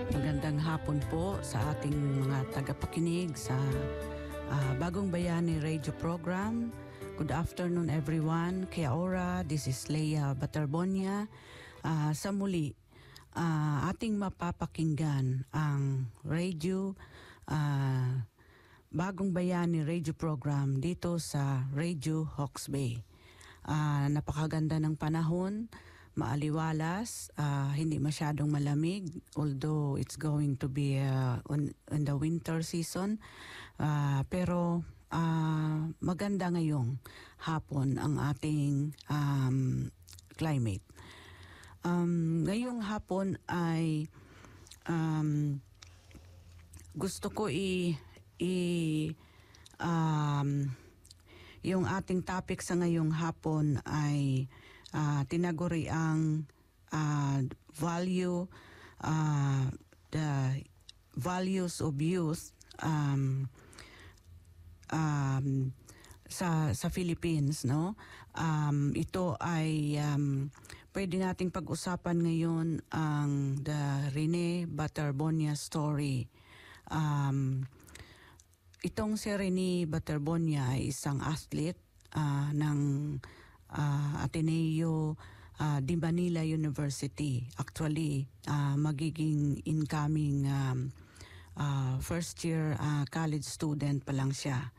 Magandang hapon po sa ating mga tagapakinig sa Bagong Bayani Radio Program. Good afternoon everyone. Kia ora, this is Leia Batarbonia. Sa muli, ating mapapakinggan ang radio, Bagong Bayani Radio Program dito sa Radio Hawke's Bay. Napakaganda ng panahon, maaliwalas, hindi masyadong malamig, although it's going to be in the winter season. Pero maganda ngayong hapon ang ating climate. Ngayong hapon ay gusto ko yung ating topic sa ngayong hapon ay tinaguri ang the values of youth sa Philippines, no? Ito ay pwede nating pag-usapan ngayon ang the Rene Batarbonia story. Itong si Rene Batarbonia ay isang athlete ng Ateneo de Manila University. Actually, magiging incoming first year college student pa lang siya.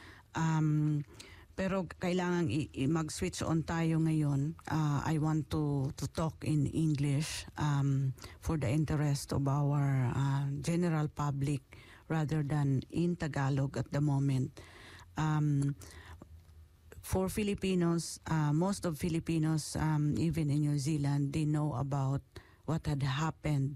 Pero kailangan mag-switch on tayo ngayon. I want to talk in English for the interest of our general public rather than in Tagalog at the moment. For Filipinos, most of Filipinos, even in New Zealand, they know about what had happened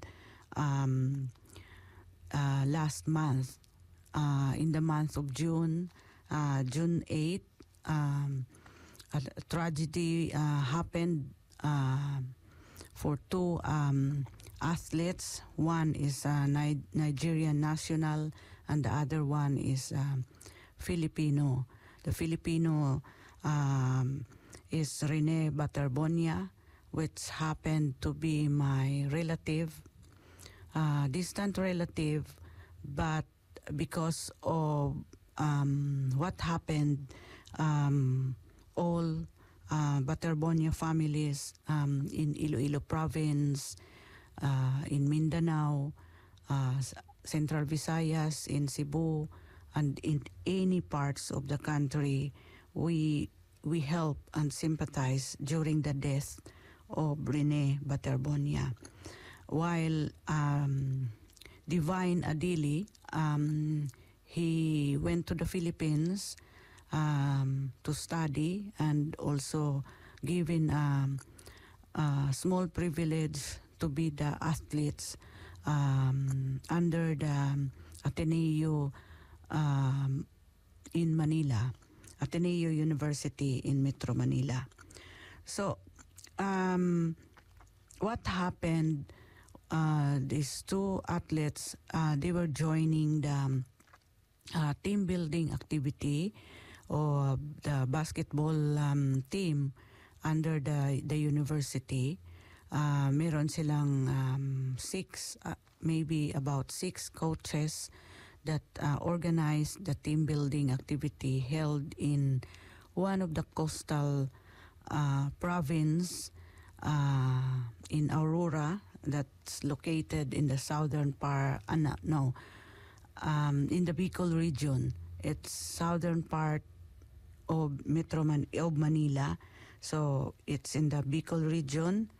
last month. In the month of June 8, a tragedy happened for two athletes. One is a Nigerian national and the other one is Filipino. The Filipino is Rene Batarbonia, which happened to be my relative, distant relative, but because of what happened, all Batarbonia families in Iloilo province, in Mindanao, Central Visayas, in Cebu, and in any parts of the country, we help and sympathize during the death of Rene Batarbonia. While Divine Adili, he went to the Philippines to study and also given a small privilege to be the athletes under the Ateneo in Manila, Ateneo University in Metro Manila. So, what happened? These two athletes, they were joining the team building activity or the basketball team under the university. Meron silang maybe about six coaches that organized the team building activity held in one of the coastal province in Aurora that's located in the southern in the Bicol region. It's southern part of Manila, so it's in the Bicol region.